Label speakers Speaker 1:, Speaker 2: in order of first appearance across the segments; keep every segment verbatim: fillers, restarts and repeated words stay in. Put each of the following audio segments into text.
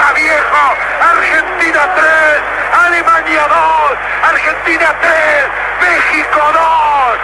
Speaker 1: está viejo. Argentina tres, Alemania dos, Argentina tres, México dos.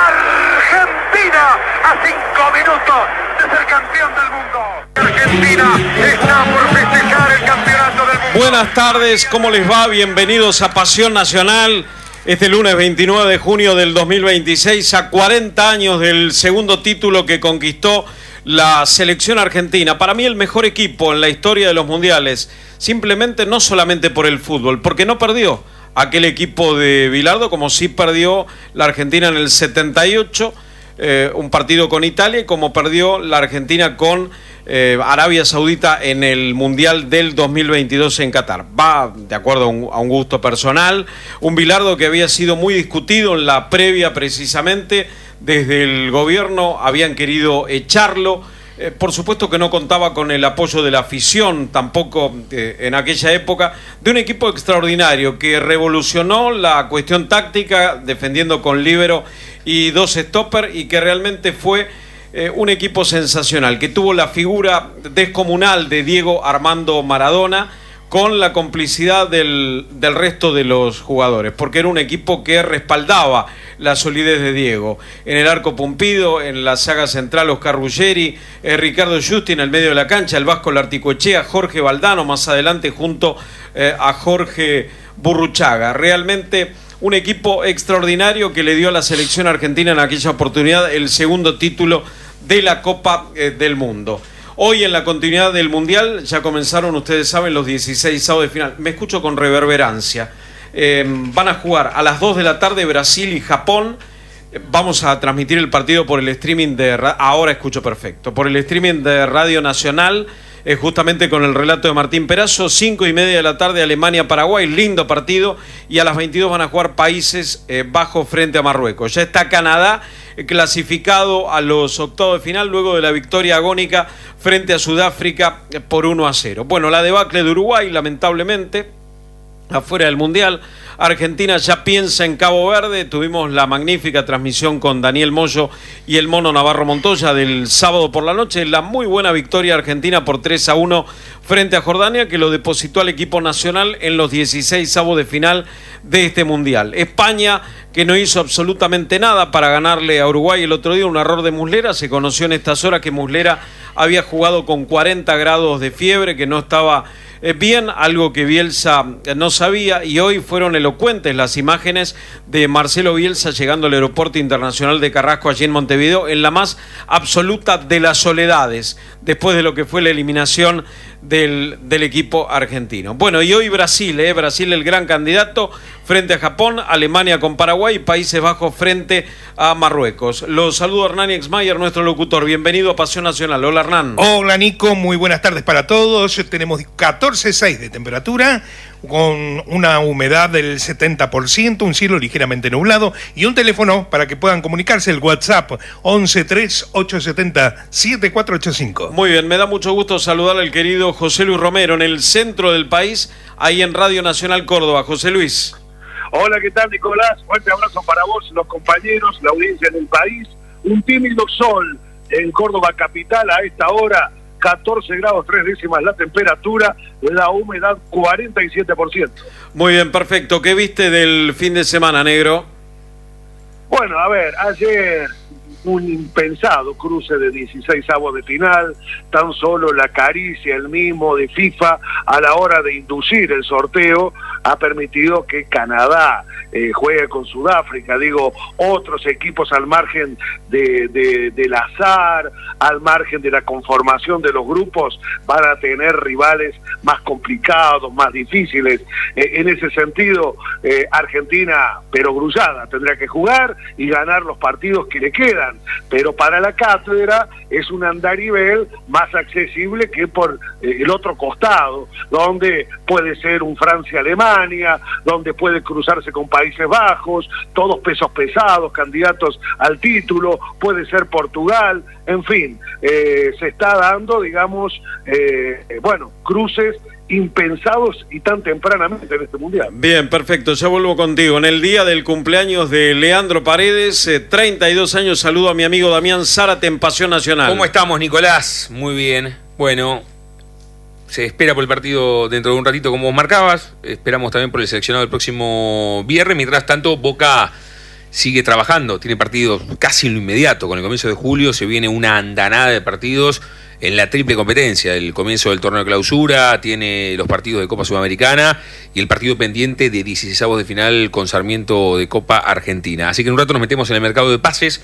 Speaker 1: Argentina a cinco minutos de ser campeón del mundo. Argentina está por festejar el campeonato del mundo.
Speaker 2: Buenas tardes, ¿cómo les va? Bienvenidos a Pasión Nacional. Este lunes veintinueve de junio del dos mil veintiséis, a cuarenta años del segundo título que conquistó la selección argentina. Para mí el mejor equipo en la historia de los mundiales, simplemente no solamente por el fútbol, porque no perdió aquel equipo de Bilardo, como sí perdió la Argentina en el setenta y ocho, eh, un partido con Italia, y como perdió la Argentina con eh, Arabia Saudita en el Mundial del dos mil veintidós en Qatar. Va de acuerdo a un, a un gusto personal, un Bilardo que había sido muy discutido en la previa precisamente. Desde el gobierno habían querido echarlo, eh, por supuesto que no contaba con el apoyo de la afición, tampoco eh, en aquella época, de un equipo extraordinario que revolucionó la cuestión táctica, defendiendo con líbero y dos stopper, y que realmente fue eh, un equipo sensacional, que tuvo la figura descomunal de Diego Armando Maradona, con la complicidad del, del resto de los jugadores, porque era un equipo que respaldaba la solidez de Diego. En el arco Pumpido, en la saga central Oscar Ruggeri, eh, Ricardo Justi en el medio de la cancha, el Vasco Larticoechea, Jorge Valdano más adelante junto eh, a Jorge Burruchaga. Realmente un equipo extraordinario que le dio a la selección argentina en aquella oportunidad el segundo título de la Copa eh, del Mundo. Hoy en la continuidad del Mundial ya comenzaron, ustedes saben, los dieciséis avos de final. Me escucho con reverberancia. Eh, van a jugar a las dos de la tarde Brasil y Japón. Eh, vamos a transmitir el partido por el streaming de... Ahora escucho perfecto. Por el streaming de Radio Nacional, eh, justamente con el relato de Martín Perazo. Cinco y media de la tarde Alemania-Paraguay, lindo partido. Y a las veintidós van a jugar Países eh, Bajos frente a Marruecos. Ya está Canadá clasificado a los octavos de final luego de la victoria agónica frente a Sudáfrica por uno a cero. Bueno, la debacle de Uruguay, lamentablemente, afuera del Mundial. Argentina ya piensa en Cabo Verde. Tuvimos la magnífica transmisión con Daniel Moyo y el Mono Navarro Montoya del sábado por la noche. La muy buena victoria argentina por tres a uno frente a Jordania, que lo depositó al equipo nacional en los dieciséis avos de final de este Mundial. España, que no hizo absolutamente nada para ganarle a Uruguay el otro día, un error de Muslera. Se conoció en estas horas que Muslera había jugado con cuarenta grados de fiebre, que no estaba bien, algo que Bielsa no sabía, y hoy fueron elocuentes las imágenes de Marcelo Bielsa llegando al Aeropuerto Internacional de Carrasco allí en Montevideo, en la más absoluta de las soledades, después de lo que fue la eliminación del, del equipo argentino. Bueno, y hoy Brasil, eh, Brasil el gran candidato frente a Japón, Alemania con Paraguay y Países Bajos frente a Marruecos. Los saludo a Hernán Exmayer, nuestro locutor. Bienvenido a Pasión Nacional. Hola, Hernán.
Speaker 3: Hola, Nico. Muy buenas tardes para todos. Tenemos catorce coma seis de temperatura, con una humedad del setenta por ciento, un cielo ligeramente nublado y un teléfono para que puedan comunicarse, el WhatsApp once tres ocho siete cero siete cuatro ocho cinco.
Speaker 2: Muy bien, me da mucho gusto saludar al querido José Luis Romero en el centro del país, ahí en Radio Nacional Córdoba. José Luis.
Speaker 4: Hola, ¿qué tal, Nicolás? Fuerte abrazo para vos, los compañeros, la audiencia en el país. Un tímido sol en Córdoba capital a esta hora, catorce grados tres décimas la temperatura, la humedad cuarenta y siete por ciento.
Speaker 2: Muy bien, perfecto. ¿Qué viste del fin de semana, negro?
Speaker 4: Bueno, a ver, ayer un impensado cruce de dieciséis avos de final, tan solo la caricia, el mimo de FIFA a la hora de inducir el sorteo ha permitido que Canadá eh, juegue con Sudáfrica, digo, otros equipos al margen de, de, del azar, al margen de la conformación de los grupos, van a tener rivales más complicados, más difíciles. Eh, en ese sentido, eh, Argentina, pero grullada, tendrá que jugar y ganar los partidos que le quedan, pero para la cátedra es un andarivel más accesible que por eh, el otro costado, donde puede ser un Francia-Alemania, donde puede cruzarse con Países Bajos, todos pesos pesados, candidatos al título, puede ser Portugal, en fin, eh, se está dando, digamos, eh, bueno, cruces impensados y tan tempranamente en este mundial.
Speaker 2: Bien, perfecto, ya vuelvo contigo. En el día del cumpleaños de Leandro Paredes, eh, treinta y dos años, saludo a mi amigo Damián Zárate en Pasión Nacional.
Speaker 5: ¿Cómo estamos, Nicolás? Muy bien. Bueno, se espera por el partido dentro de un ratito, como vos marcabas. Esperamos también por el seleccionado del próximo viernes. Mientras tanto, Boca sigue trabajando. Tiene partidos casi en lo inmediato. Con el comienzo de julio se viene una andanada de partidos en la triple competencia. El comienzo del torneo de clausura, tiene los partidos de Copa Sudamericana y el partido pendiente de dieciseisavos de final con Sarmiento de Copa Argentina. Así que en un rato nos metemos en el mercado de pases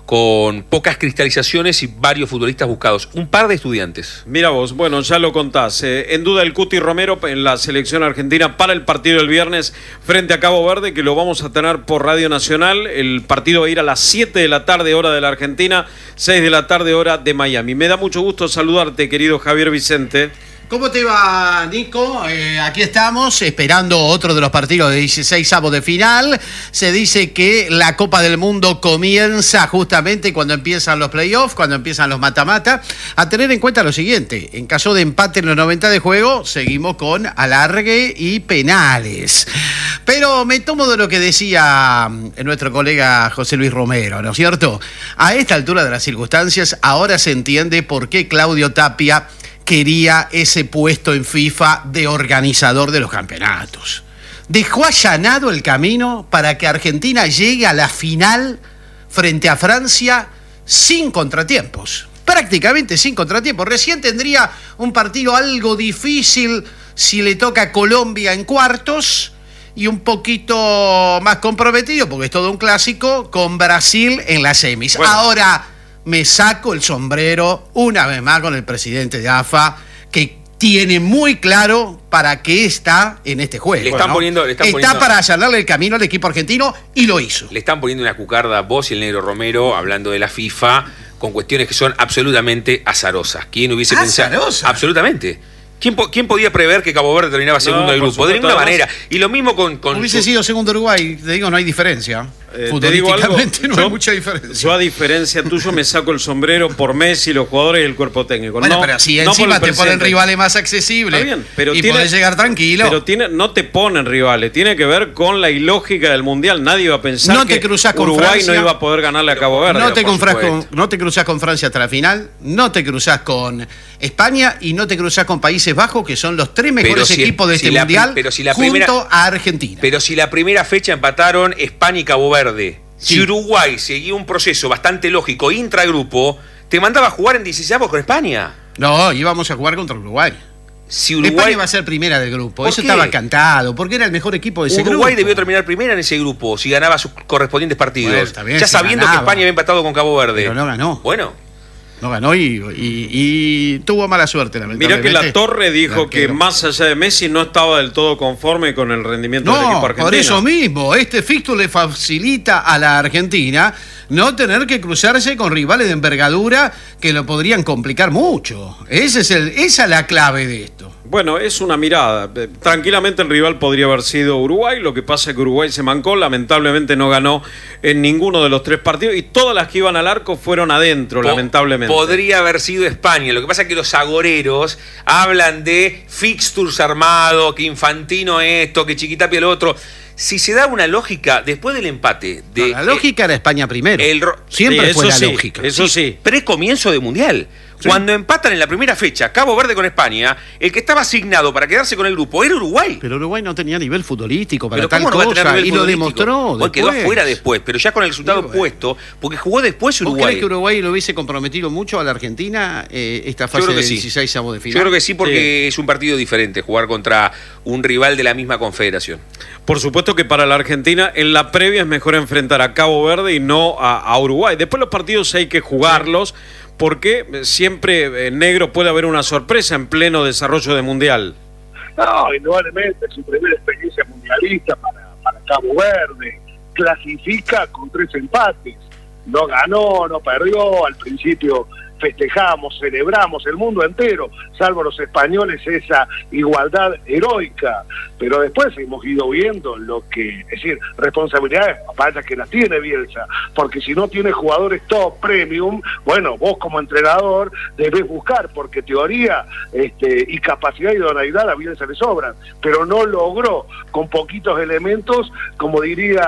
Speaker 5: con pocas cristalizaciones y varios futbolistas buscados. Un par de estudiantes.
Speaker 2: Mira vos, bueno, ya lo contás. Eh, en duda el Cuti Romero en la selección argentina para el partido del viernes frente a Cabo Verde, que lo vamos a tener por Radio Nacional. El partido va a ir a las siete de la tarde, hora de la Argentina, seis de la tarde, hora de Miami. Me da mucho gusto saludarte, querido Javier Vicente.
Speaker 6: ¿Cómo te va, Nico? Eh, aquí estamos esperando otro de los partidos de dieciseisavos de final. Se dice que la Copa del Mundo comienza justamente cuando empiezan los playoffs, cuando empiezan los mata-mata. A tener en cuenta lo siguiente: en caso de empate en los noventa de juego, seguimos con alargue y penales. Pero me tomo de lo que decía nuestro colega José Luis Romero, ¿no es cierto? A esta altura de las circunstancias, ahora se entiende por qué Claudio Tapia quería ese puesto en FIFA de organizador de los campeonatos. Dejó allanado el camino para que Argentina llegue a la final frente a Francia sin contratiempos. Prácticamente sin contratiempos. Recién tendría un partido algo difícil si le toca a Colombia en cuartos y un poquito más comprometido, porque es todo un clásico, con Brasil en las semis. Bueno. Ahora me saco el sombrero una vez más con el presidente de A F A, que tiene muy claro para qué está en este juego.
Speaker 5: Le están
Speaker 6: ¿no?
Speaker 5: poniendo, le están
Speaker 6: está
Speaker 5: poniendo...
Speaker 6: para allanarle el camino al equipo argentino y lo hizo.
Speaker 5: Le están poniendo una cucarda vos y el negro Romero hablando de la FIFA con cuestiones que son absolutamente azarosas. ¿Quién hubiese
Speaker 6: ¿Azarosa?
Speaker 5: pensado? Absolutamente. ¿Quién, po ¿Quién podía prever que Cabo Verde terminaba segundo no, del grupo? De ninguna manera. Y lo mismo con... con
Speaker 6: hubiese su... sido segundo Uruguay, te digo, no hay diferencia.
Speaker 2: Eh, te digo algo,
Speaker 6: no
Speaker 2: yo,
Speaker 6: hay mucha diferencia.
Speaker 2: Yo a diferencia tuyo me saco el sombrero por Messi, los jugadores y el cuerpo técnico.
Speaker 6: Bueno,
Speaker 2: no,
Speaker 6: pero si
Speaker 2: no
Speaker 6: encima te ponen rivales más accesibles.
Speaker 2: Está bien, pero
Speaker 6: y
Speaker 2: tiene,
Speaker 6: podés llegar tranquilo.
Speaker 2: Pero tiene, no te ponen rivales, tiene que ver con la ilógica del Mundial. Nadie iba a pensar
Speaker 6: no te
Speaker 2: que
Speaker 6: con
Speaker 2: Uruguay
Speaker 6: Francia,
Speaker 2: no iba a poder ganarle a Cabo Verde.
Speaker 6: No te, con, no te cruzás con Francia hasta la final, no te cruzás con España y no te cruzás con Países Bajos, que son los tres mejores si equipos el, de este si Mundial, la, pero si la junto primera, a Argentina.
Speaker 5: Pero si la primera fecha empataron España y Cabo Verde, sí. Si Uruguay seguía un proceso bastante lógico intragrupo, te mandaba a jugar en dieciseisavos con España.
Speaker 6: No, íbamos a jugar contra Uruguay.
Speaker 5: Si Uruguay
Speaker 6: España iba a ser primera del grupo, eso qué? Estaba cantado, porque era el mejor equipo de ese
Speaker 5: Uruguay
Speaker 6: grupo.
Speaker 5: Uruguay debió terminar primera en ese grupo si ganaba sus correspondientes partidos. Bueno, está bien, ya sabiendo
Speaker 6: ganaba,
Speaker 5: que España había empatado con Cabo Verde.
Speaker 6: Pero no ganó.
Speaker 5: Bueno.
Speaker 6: No ganó y, y, y tuvo mala suerte, lamentablemente.
Speaker 2: Mirá que la Torre dijo que más allá de Messi no estaba del todo conforme con el rendimiento
Speaker 6: no,
Speaker 2: del equipo argentino.
Speaker 6: Por eso mismo, este fixture le facilita a la Argentina no tener que cruzarse con rivales de envergadura que lo podrían complicar mucho. Ese es el, esa es la clave de esto.
Speaker 2: Bueno, es una mirada. Tranquilamente el rival podría haber sido Uruguay, lo que pasa es que Uruguay se mancó, lamentablemente no ganó en ninguno de los tres partidos y todas las que iban al arco fueron adentro, po lamentablemente.
Speaker 5: Podría haber sido España, lo que pasa es que los agoreros hablan de fixtures armados, que Infantino esto, que Chiquitapia lo otro. Si se da una lógica, después del empate... de
Speaker 6: no, la lógica
Speaker 5: el,
Speaker 6: era España primero.
Speaker 5: El,
Speaker 6: Siempre
Speaker 2: sí,
Speaker 6: fue la
Speaker 2: sí,
Speaker 6: lógica.
Speaker 2: Eso sí.
Speaker 5: Pre-comienzo de Mundial. Sí. Cuando empatan en la primera fecha Cabo Verde con España, el que estaba asignado para quedarse con el grupo era Uruguay.
Speaker 6: Pero Uruguay no tenía nivel futbolístico para
Speaker 5: pero
Speaker 6: tal
Speaker 5: no
Speaker 6: cosa y lo demostró.
Speaker 5: Hoy quedó afuera después, pero ya con el resultado sí, puesto, porque jugó después Uruguay.
Speaker 6: ¿Vos crees que Uruguay lo hubiese comprometido mucho a la Argentina eh, esta fase de dieciseisavos de final?
Speaker 5: Yo creo que sí, porque sí. Es un partido diferente jugar contra un rival de la misma confederación.
Speaker 2: Por supuesto que para la Argentina en la previa es mejor enfrentar a Cabo Verde y no a, a Uruguay. Después los partidos hay que jugarlos. Sí. Porque siempre en negro puede haber una sorpresa en pleno desarrollo de Mundial.
Speaker 4: No, indudablemente, su primera experiencia mundialista para, para Cabo Verde. Clasifica con tres empates. No ganó, no perdió, al principio festejamos, celebramos el mundo entero, salvo los españoles, esa igualdad heroica, pero después hemos ido viendo lo que, es decir, responsabilidades, vaya que las tiene Bielsa, porque si no tiene jugadores top premium, bueno, vos como entrenador debes buscar, porque teoría este, y capacidad y idoneidad a Bielsa le sobran, pero no logró con poquitos elementos, como diría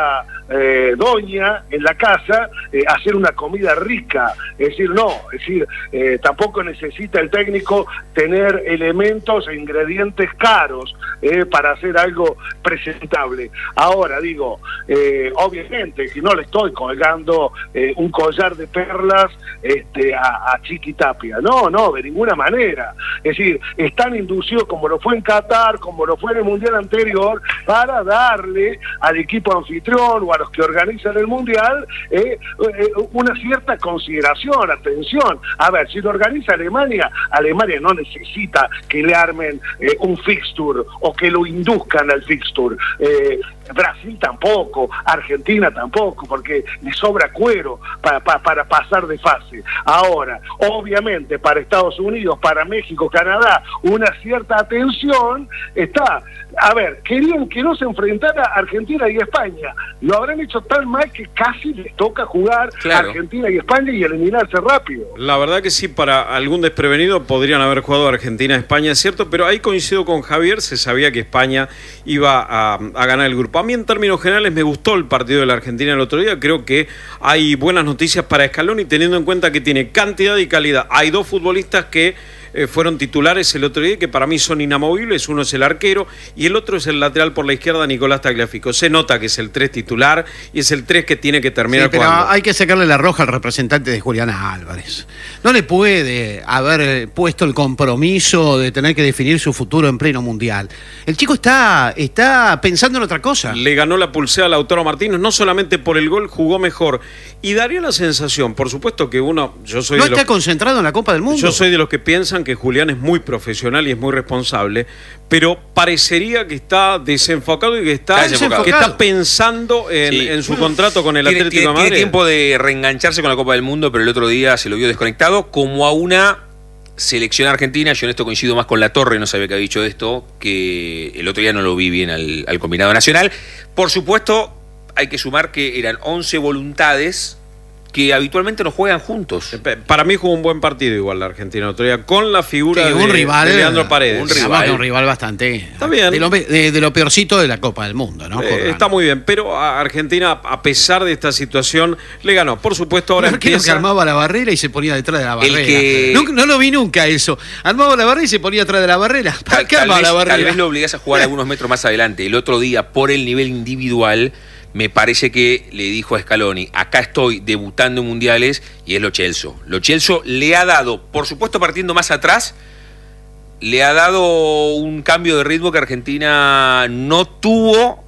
Speaker 4: eh, doña en la casa eh, hacer una comida rica. Es decir, no, es decir, eh, tampoco necesita el técnico tener elementos e ingredientes caros eh, para hacer algo presentable. Ahora, digo, eh, obviamente que no le estoy colgando eh, un collar de perlas este, a, a Chiqui Tapia, no, no, de ninguna manera. Es decir, están inducidos como lo fue en Qatar, como lo fue en el Mundial anterior, para darle al equipo anfitrión o a los que organizan el Mundial eh, eh, una cierta consideración, atención. A ver, si lo organiza Alemania, Alemania no necesita que le armen eh, un fixture o que lo induzcan al fixture. Eh, Brasil tampoco, Argentina tampoco, porque le sobra cuero para, para, para pasar de fase. Ahora, obviamente, para Estados Unidos, para México, Canadá, una cierta atención está. A ver, querían que no se enfrentara Argentina y España. Lo habrán hecho tan mal que casi les toca jugar
Speaker 5: claro.
Speaker 4: Argentina y España y eliminarse rápido.
Speaker 2: La verdad que sí, para algún desprevenido podrían haber jugado Argentina, España, es cierto, pero ahí coincido con Javier, se sabía que España iba a, a ganar el grupo. A mí en términos generales me gustó el partido de la Argentina el otro día, creo que hay buenas noticias para Scaloni teniendo en cuenta que tiene cantidad y calidad. Hay dos futbolistas que eh, fueron titulares el otro día que para mí son inamovibles, uno es el arquero y el otro es el lateral por la izquierda, Nicolás Tagliafico. Se nota que es el tres titular y es el tres que tiene que terminar
Speaker 6: sí, pero
Speaker 2: jugando.
Speaker 6: Hay que sacarle la roja al representante de Julián Álvarez. No le puede haber puesto el compromiso de tener que definir su futuro en pleno mundial. El chico está, está pensando en otra cosa.
Speaker 2: Le ganó la pulsera a Lautaro Martínez, no solamente por el gol, jugó mejor. Y daría la sensación, por supuesto que uno, yo soy
Speaker 6: ¿No
Speaker 2: de
Speaker 6: está
Speaker 2: los,
Speaker 6: concentrado en la Copa del Mundo?
Speaker 2: Yo soy de los que piensan que Julián es muy profesional y es muy responsable, pero parecería que está desenfocado y que está,
Speaker 5: Está desenfocado.
Speaker 2: que está pensando en,
Speaker 5: Sí.
Speaker 2: en su contrato con el
Speaker 5: Tiene,
Speaker 2: Atlético
Speaker 5: tiene,
Speaker 2: de Madrid.
Speaker 5: tiene tiempo de reengancharse con la Copa del Mundo, pero el otro día se lo vio desconectado, como a una selección argentina. Yo en esto coincido más con La Torre, no sabía que había dicho esto, que el otro día no lo vi bien al, al combinado nacional. Por supuesto, hay que sumar que eran once voluntades que habitualmente no juegan juntos.
Speaker 2: Para mí jugó un buen partido igual la Argentina el otro día, con la figura
Speaker 6: Sí,
Speaker 2: de,
Speaker 6: un rival,
Speaker 2: de Leandro Paredes.
Speaker 6: Un rival, un rival bastante.
Speaker 2: Está bien.
Speaker 6: De lo, de, de lo peorcito de la Copa del Mundo, ¿no?
Speaker 2: Eh, está muy bien, pero a Argentina, a pesar de esta situación, le ganó. Por supuesto, ahora
Speaker 6: Un arquero
Speaker 2: empieza...
Speaker 6: que armaba la barrera y se ponía detrás de la barrera.
Speaker 5: El que-
Speaker 6: No, no lo vi nunca eso. Armaba la barrera y se ponía atrás de la barrera. ¿Para
Speaker 5: Tal,
Speaker 6: qué
Speaker 5: tal
Speaker 6: armaba
Speaker 5: vez,
Speaker 6: la barrera?
Speaker 5: tal vez lo obligás a jugar algunos metros más adelante. El otro día, por el nivel individual, me parece que le dijo a Scaloni, acá estoy debutando en mundiales, y es Lo Celso. Lo Celso le ha dado, por supuesto partiendo más atrás, le ha dado un cambio de ritmo que Argentina no tuvo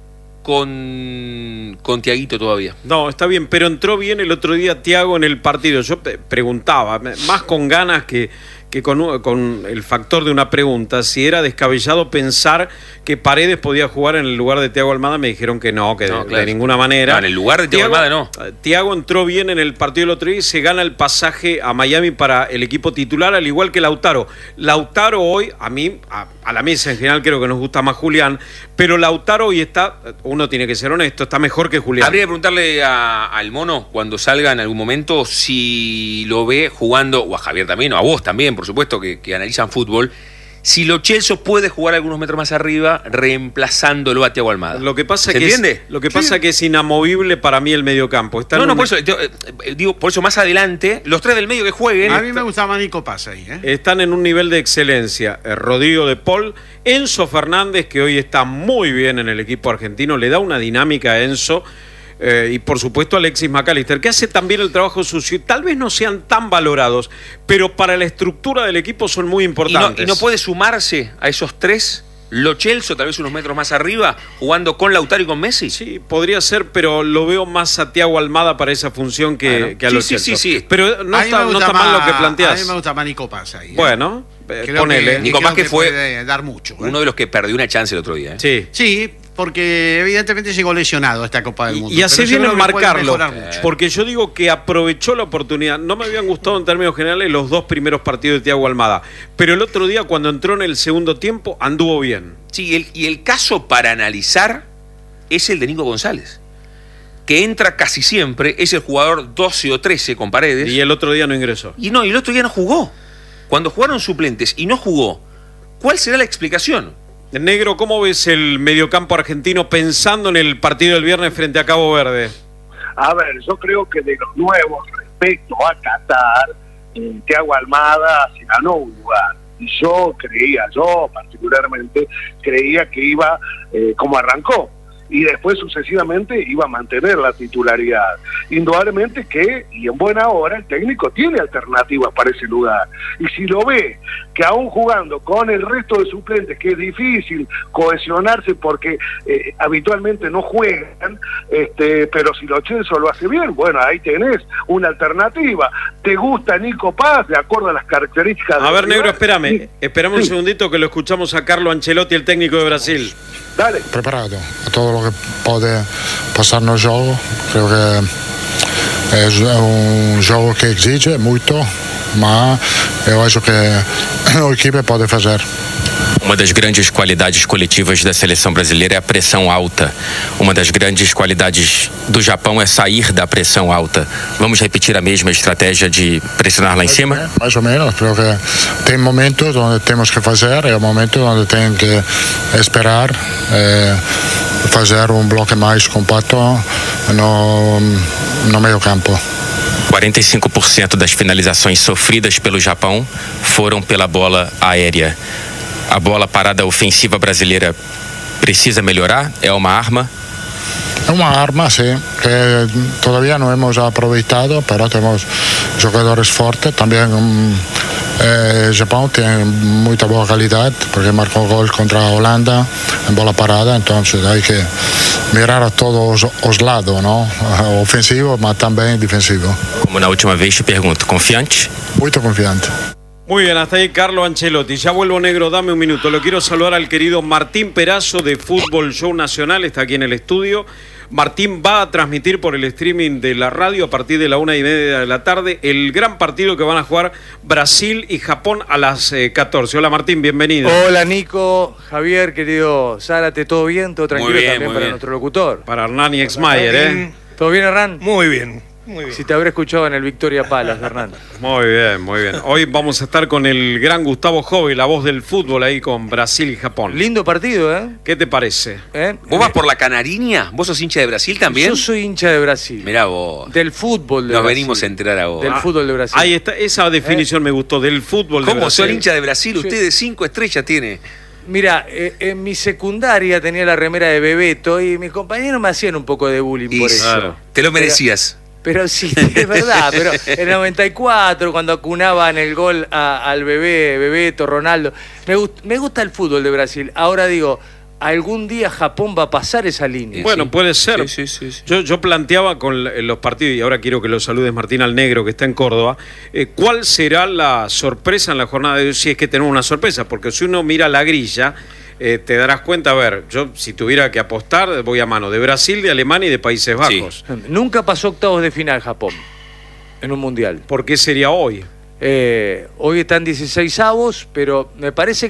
Speaker 5: con, con Tiaguito todavía.
Speaker 2: No, está bien, pero entró bien el otro día Thiago en el partido. Yo pe- preguntaba, más con ganas que, que con, con el factor de una pregunta, si era descabellado pensar que Paredes podía jugar en el lugar de Thiago Almada. Me dijeron que no, que
Speaker 5: No,
Speaker 2: de,
Speaker 5: claro.
Speaker 2: de ninguna manera.
Speaker 5: No, en el lugar de Thiago Almada no.
Speaker 2: Thiago entró bien en el partido del otro día y se gana el pasaje a Miami para el equipo titular, al igual que Lautaro. Lautaro hoy, a mí, a, a la mesa en general creo que nos gusta más Julián, pero Lautaro hoy está, uno tiene que ser honesto, está mejor que Julián.
Speaker 5: Habría que preguntarle a- al Mono cuando salga en algún momento si lo ve jugando, o a Javier también, o a vos también, por supuesto, que, que analizan fútbol, si Lo Celso puede jugar algunos metros más arriba reemplazándolo a Thiago Almada.
Speaker 2: Lo que pasa
Speaker 5: ¿Se
Speaker 2: que
Speaker 5: entiende?
Speaker 2: Es, lo que
Speaker 5: Sí.
Speaker 2: pasa que es inamovible para mí el mediocampo. Está
Speaker 5: No,
Speaker 2: en
Speaker 5: no,
Speaker 2: un-
Speaker 5: por eso, eh, eh, digo, por eso más adelante, los tres del medio que jueguen.
Speaker 6: A mí me gustaba Nico Paz ahí, ¿eh?
Speaker 2: Están en un nivel de excelencia. Eh, Rodrigo de Paul, Enzo Fernández, que hoy está muy bien en el equipo argentino, le da una dinámica a Enzo. Eh, y por supuesto Alexis McAllister, que hace también el trabajo sucio. Tal vez no sean tan valorados, pero para la estructura del equipo son muy
Speaker 5: y, no,
Speaker 2: importantes.
Speaker 5: y no puede sumarse a esos tres, Lo Celso, tal vez unos metros más arriba, jugando con Lautaro y con Messi.
Speaker 2: Sí, podría ser, pero lo veo más a Thiago Almada para esa función que,
Speaker 5: Bueno,
Speaker 2: que a
Speaker 5: sí,
Speaker 2: Lo
Speaker 5: sí,
Speaker 2: Celso.
Speaker 5: sí, sí.
Speaker 2: Pero no
Speaker 6: A mí
Speaker 2: está,
Speaker 6: me
Speaker 2: no
Speaker 6: gusta
Speaker 2: está mal
Speaker 6: más-
Speaker 2: lo que planteás.
Speaker 6: A mí me gusta más Nico Paz ahí, ¿eh?
Speaker 2: Bueno, eh,
Speaker 6: Creo
Speaker 2: ponele.
Speaker 6: que-
Speaker 5: Nico
Speaker 6: creo
Speaker 5: Paz que fue
Speaker 6: puede dar mucho, ¿eh?
Speaker 5: Uno de los que perdió una chance el otro día. ¿eh?
Speaker 2: Sí.
Speaker 6: Sí, porque evidentemente llegó lesionado a esta Copa del Mundo.
Speaker 2: Y, y hace
Speaker 6: pero yo
Speaker 2: bien
Speaker 6: creo
Speaker 2: en
Speaker 6: que puede
Speaker 2: marcarlo,
Speaker 6: mejorar mucho.
Speaker 2: porque yo digo que aprovechó la oportunidad. No me habían gustado en términos generales los dos primeros partidos de Thiago Almada, pero el otro día cuando entró en el segundo tiempo anduvo bien.
Speaker 5: Sí, el, y el caso para analizar es el de Nico González, que entra casi siempre, es el jugador doce o trece con Paredes.
Speaker 2: Y el otro día no ingresó.
Speaker 5: Y no, y el otro día no jugó. Cuando jugaron suplentes y no jugó, ¿cuál será la explicación?
Speaker 2: Negro, ¿cómo ves el mediocampo argentino pensando en el partido del viernes frente a Cabo Verde?
Speaker 4: A ver, yo creo que de los nuevos respecto a Qatar, eh, Thiago Almada se ganó un lugar. Y yo creía, yo particularmente, creía que iba eh, como arrancó. Y después sucesivamente iba a mantener la titularidad. Indudablemente que, y en buena hora, el técnico tiene alternativas para ese lugar. Y si lo ve, que aún jugando con el resto de suplentes, que es difícil cohesionarse porque eh, habitualmente no juegan, este, pero si Lo Celso lo hace bien, bueno, ahí tenés una alternativa. ¿Te gusta Nico Paz, de acuerdo a las características?
Speaker 2: A ver, Negro, espérame.
Speaker 4: Sí.
Speaker 2: Esperame sí. un segundito que lo escuchamos a Carlo Ancelotti, el técnico de Brasil.
Speaker 4: Dale.
Speaker 7: Preparado a todo lo que puede pasar no jogo. Creo que es un jogo que exige mucho, mas eu acho que a equipe pode fazer.
Speaker 8: Uma das grandes qualidades coletivas da seleção brasileira é a pressão alta. Uma das grandes qualidades do Japão é sair da pressão alta. Vamos repetir a mesma estratégia de pressionar lá em cima?
Speaker 7: Mais ou menos. Creo que tem momentos onde temos que fazer e momentos onde tem que esperar, eh, fazer um bloco mais compacto no, no meio campo.
Speaker 8: quarenta e cinco por cento das finalizações sofridas pelo Japão foram pela bola aérea. A bola parada ofensiva brasileira precisa melhorar? É uma arma?
Speaker 7: É uma arma, sim, que todavía não hemos aproveitado, pero temos jogadores fortes. Também um, eh, Japão tem muita boa qualidade, porque marcou gol contra a Holanda em bola parada, então hay que mirar a todos os, os lados, não? Ofensivo, mas também defensivo.
Speaker 8: Como na última vez, te pergunto, confiante?
Speaker 7: Muito confiante.
Speaker 2: Muy bien, hasta ahí Carlo Ancelotti. Ya vuelvo, Negro, dame un minuto. Lo quiero saludar al querido Martín Perazo de Fútbol Show Nacional, está aquí en el estudio. Martín va a transmitir por el streaming de la radio a partir de la una y media de la tarde el gran partido que van a jugar Brasil y Japón a las eh, catorce. Hola Martín, bienvenido.
Speaker 9: Hola Nico, Javier, querido Zárate, ¿todo bien? ¿Todo tranquilo?
Speaker 5: Muy bien,
Speaker 9: también
Speaker 5: muy
Speaker 9: para
Speaker 5: bien.
Speaker 9: nuestro locutor?
Speaker 2: Para Hernán y Exmayer, ¿eh?
Speaker 9: ¿Todo bien, Hernán?
Speaker 3: Muy bien, muy bien.
Speaker 9: Si te habré escuchado en el Victoria Palace, Hernán.
Speaker 2: Muy bien, muy bien. Hoy vamos a estar con el gran Gustavo Jove, la voz del fútbol ahí con Brasil y Japón.
Speaker 9: Lindo partido, ¿eh?
Speaker 2: ¿Qué te parece?
Speaker 9: ¿Eh?
Speaker 5: ¿Vos vas por la Canariña? ¿Vos sos hincha de Brasil también?
Speaker 9: Yo soy hincha de Brasil.
Speaker 5: Mirá vos.
Speaker 9: Del fútbol de
Speaker 5: Nos
Speaker 9: Brasil.
Speaker 5: venimos a enterar a vos.
Speaker 9: Del
Speaker 5: Ah,
Speaker 9: fútbol de Brasil.
Speaker 2: Ahí está, esa definición
Speaker 9: ¿Eh?
Speaker 2: me gustó, del fútbol de
Speaker 5: ¿Cómo
Speaker 2: Brasil.
Speaker 5: son hincha de Brasil?
Speaker 9: Sí.
Speaker 5: Usted de cinco estrellas tiene.
Speaker 9: Mira, eh, en mi secundaria tenía la remera de Bebeto y mis compañeros me hacían un poco de bullying
Speaker 5: Y
Speaker 9: por eso.
Speaker 2: claro.
Speaker 5: Te lo merecías.
Speaker 9: Pero sí, es verdad, pero en el noventa y cuatro, cuando acunaban el gol a- al bebé, Bebeto, Ronaldo, me, gust- me gusta el fútbol de Brasil. Ahora digo, algún día Japón va a pasar esa línea.
Speaker 2: Bueno,
Speaker 5: Sí.
Speaker 2: puede ser.
Speaker 5: Sí, sí, sí, sí.
Speaker 2: Yo, yo planteaba con la- los partidos, y ahora quiero que lo saludes Martín al Negro, que está en Córdoba, eh, ¿cuál será la sorpresa en la jornada de hoy? Si es que tenemos una sorpresa, porque si uno mira la grilla, eh, te darás cuenta, a ver, yo si tuviera que apostar, voy a mano de Brasil, de Alemania y de Países Bajos.
Speaker 9: Nunca pasó octavos de final Japón en un mundial.
Speaker 2: ¿Por qué sería hoy?
Speaker 9: Eh, hoy están dieciseisavos, pero me parece que